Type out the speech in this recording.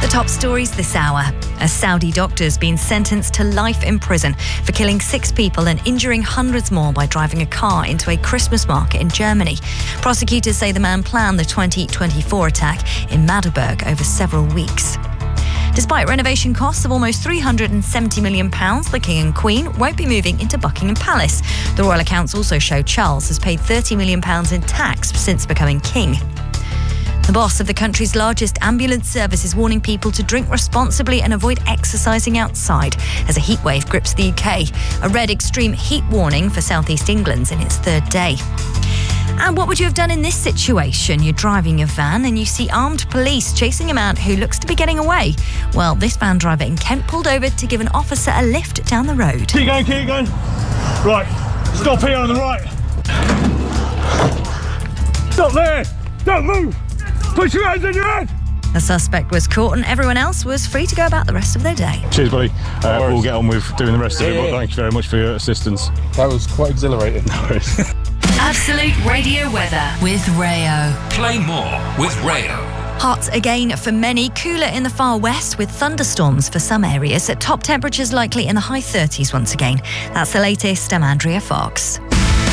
The top stories this hour. A Saudi doctor's been sentenced to life in prison for killing 6 people and injuring hundreds more by driving a car into a Christmas market in Germany. Prosecutors say the man planned the 2024 attack in Magdeburg over several weeks. Despite renovation costs of almost £370 million, the King and Queen won't be moving into Buckingham Palace. The royal accounts also show Charles has paid £30 million in tax since becoming king. The boss of the country's largest ambulance service is warning people to drink responsibly and avoid exercising outside as a heatwave grips the UK. A red extreme heat warning for southeast England's in its 3rd day. And what would you have done in this situation? You're driving a van and you see armed police chasing a man who looks to be getting away. Well, this van driver in Kent pulled over to give an officer a lift down the road. Keep going. Right, stop here on the right. Stop there, don't move. Put your hands on your head! The suspect was caught and everyone else was free to go about the rest of their day. Cheers, buddy. We'll get on with doing the rest of it, but thank you very much for your assistance. That was quite exhilarating. No worries. Absolute Radio weather with Rayo. Play more with Rayo. Hot again for many, cooler in the far west with thunderstorms for some areas. Top temperatures likely in the high 30s once again. That's the latest. I'm Andrea Fox.